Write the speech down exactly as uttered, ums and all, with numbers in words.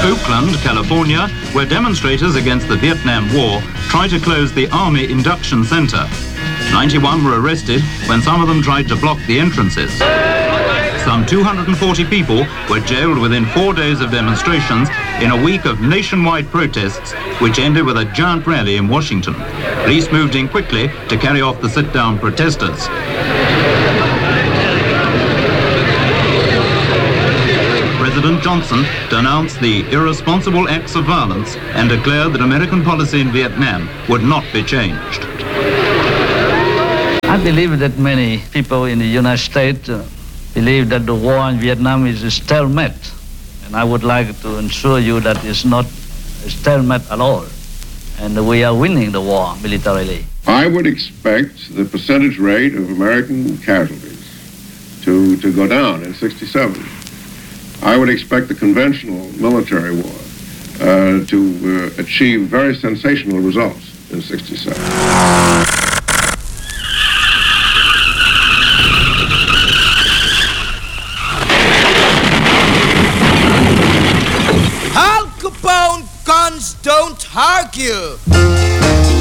Oakland, California, where demonstrators against the Vietnam War try to close the Army Induction Center. ninety-one were arrested when some of them tried to block the entrances. Some two hundred forty people were jailed within four days of demonstrations in a week of nationwide protests, which ended with a giant rally in Washington. Police moved in quickly to carry off the sit-down protesters. President Johnson denounced the irresponsible acts of violence and declared that American policy in Vietnam would not be changed. I believe that many people in the United States uh, believe that the war in Vietnam is a stalemate. And I would like to assure you that it's not a stalemate at all. And we are winning the war militarily. I would expect the percentage rate of American casualties to, to go down in sixty-seven. I would expect the conventional military war uh, to uh, achieve very sensational results in sixty-seven. Al Capone guns don't argue.